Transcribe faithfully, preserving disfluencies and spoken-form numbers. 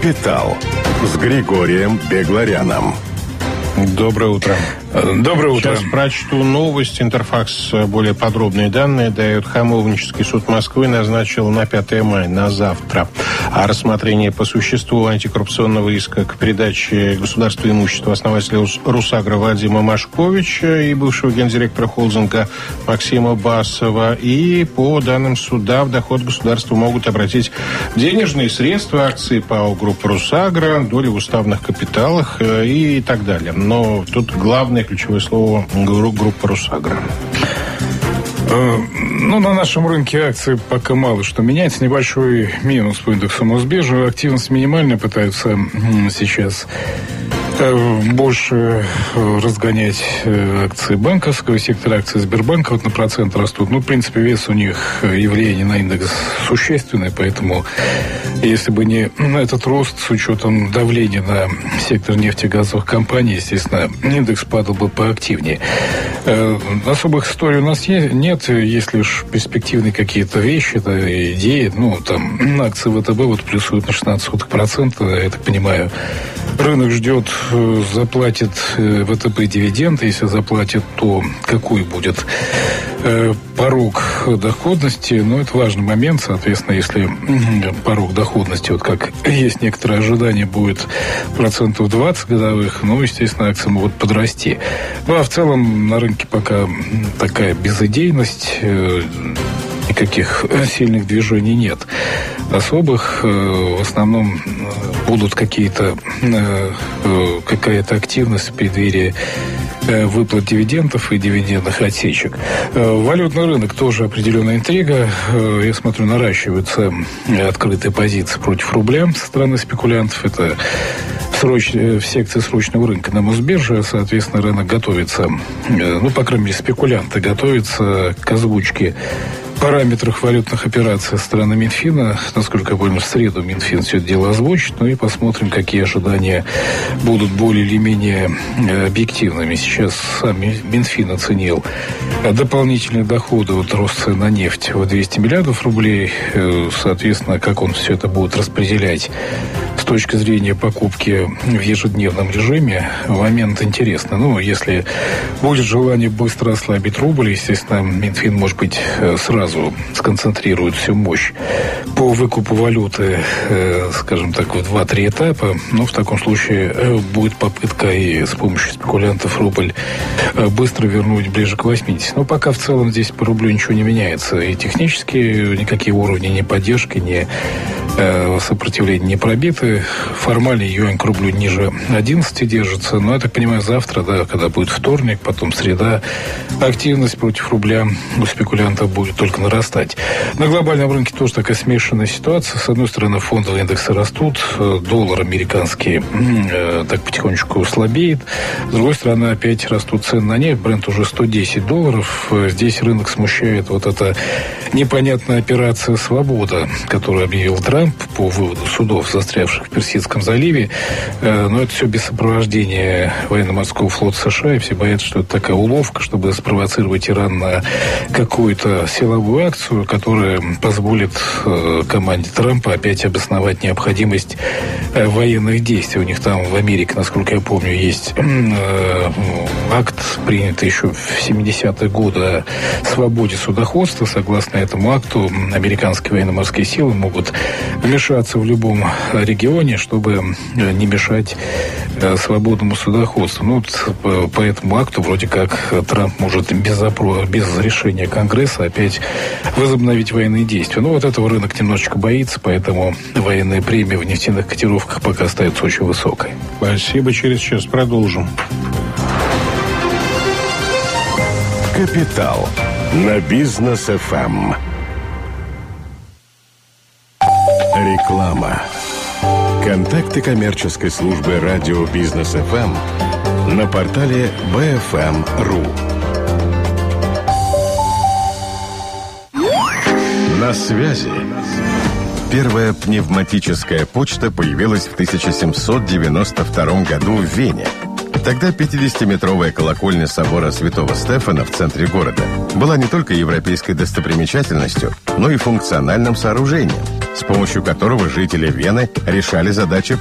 «Капитал» с Григорием Бегларяном. Доброе утро. Доброе утро. Сейчас прочту новость. Интерфакс более подробные данные дает. Хамовнический суд Москвы назначил на пятое мая, на завтра, а рассмотрение по существу антикоррупционного иска к передаче государству имущества основателя Русагра Вадима Машковича и бывшего гендиректора холдинга Максима Басова. И по данным суда в доход государства могут обратить денежные средства, акции ПАО группы Русагра, доли в уставных капиталах и так далее. Но тут главное ключевое слово группа Русагра. Ну, на нашем рынке акций пока мало что меняется. Небольшой минус по индексу Мосбиржи. Активность минимальная, пытаются сейчас больше разгонять акции банковского сектора, акции Сбербанка вот на процент растут. Ну, в принципе, вес у них и влияние на индекс существенное, поэтому если бы не этот рост с учетом давления на сектор нефтегазовых компаний, естественно, индекс падал бы поактивнее. Особых историй у нас нет, есть лишь перспективные какие-то вещи, да, идеи. Ну, там, акции ВТБ вот плюсуют на шестнадцать сотых процента, я так понимаю. Рынок ждет, заплатит ВТБ дивиденды. Если заплатит, то какой будет порог доходности? Ну, это важный момент. Соответственно, если порог доходности, вот как есть некоторые ожидания, будет процентов двадцать годовых, ну, естественно, акции могут подрасти. Ну, а в целом на рынке пока такая безыдейность, никаких сильных движений нет. Особых. В основном будут какие-то какая-то активность в преддверии выплат дивидендов и дивидендных отсечек. Валютный рынок тоже определенная интрига. Я смотрю, наращиваются открытые позиции против рубля со стороны спекулянтов. Это сроч... в секции срочного рынка на Мосбирже. Соответственно, рынок готовится, ну, по крайней мере, спекулянты готовятся к озвучке параметрах валютных операций со стороны Минфина. Насколько я понял, в среду Минфин все это дело озвучит. Ну и посмотрим, какие ожидания будут более или менее объективными. Сейчас сам Минфин оценил дополнительные доходы от роста цен на нефть в двести миллиардов рублей. Соответственно, как он все это будет распределять с точки зрения покупки в ежедневном режиме, момент интересный. Ну, если будет желание быстро ослабить рубль, естественно, Минфин, может быть, сразу сконцентрирует всю мощь по выкупу валюты, э, скажем так, в два-три этапа. Но в таком случае э, будет попытка и с помощью спекулянтов рубль э, быстро вернуть ближе к восьмидесяти. Но пока в целом здесь по рублю ничего не меняется. И технически никакие уровни ни поддержки, ни э, сопротивления не пробиты. Формально юань к рублю ниже одиннадцати держится. Но я так понимаю, завтра, да, когда будет вторник, потом среда, активность против рубля у спекулянтов будет только нарастать. На глобальном рынке тоже такая смешанная ситуация. С одной стороны, фондовые индексы растут, доллар американский э, так потихонечку слабеет. С другой стороны, опять растут цены на нефть. Брент уже сто десять долларов. Здесь рынок смущает вот эта непонятная операция «Свобода», которую объявил Трамп по выводу судов, застрявших в Персидском заливе. Э, но это все без сопровождения военно-морского флота США. И все боятся, что это такая уловка, чтобы спровоцировать Иран на какую-то силовую акцию, которая позволит э, команде Трампа опять обосновать необходимость э, военных действий. У них там в Америке, насколько я помню, есть э, акт, принятый еще в семидесятые годы, о свободе судоходства. Согласно этому акту, американские военно-морские силы могут вмешаться в любом регионе, чтобы не мешать э, свободному судоходству. Ну, вот, по этому акту вроде как Трамп может без, запро- без решения Конгресса опять возобновить военные действия. Ну, вот этого рынок немножечко боится, поэтому военная премия в нефтяных котировках пока остается очень высокой. Спасибо. Через час продолжим. «Капитал» на Бизнес-эф эм. Реклама. Контакты коммерческой службы радио Бизнес-эф эм на портале би эф эм точка ру. На связи. Первая пневматическая почта появилась в тысяча семьсот девяносто втором году в Вене. Тогда пятидесятиметровая колокольня собора Святого Стефана в центре города была не только европейской достопримечательностью, но и функциональным сооружением. с помощью которого жители Вены решали задачи